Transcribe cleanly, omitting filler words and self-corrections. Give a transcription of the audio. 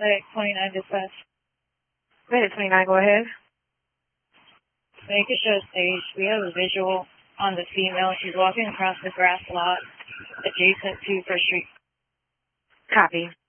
Medic 29 dispatch. Medic 29, go ahead. Make a show stage. We have a visual on the female. She's walking across the grass lot adjacent to First Street. Copy.